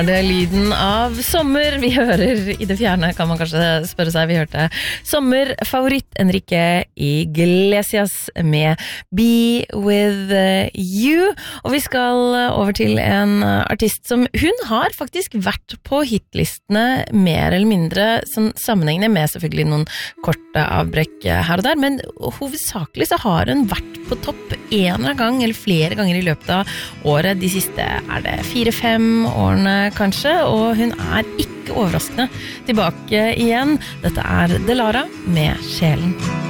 Det lyden av sommer vi hører I det fjerne, kan man kanskje spørre seg. Vi hørte sommerfavoritt Enrique Iglesias med Be With You. Og vi skal over til en artist som hun har faktisk vært på hitlistene mer eller mindre som sammenhengende med selvfølgelig noen korte avbrekk her og der, men hovedsakelig så har hun vært på topp en eller annen gang, eller flere ganger I løpet av året. De siste det 4-5 årene kanskje, og hun ikke overraskende tilbake igjen. Dette Delara med Sjelen.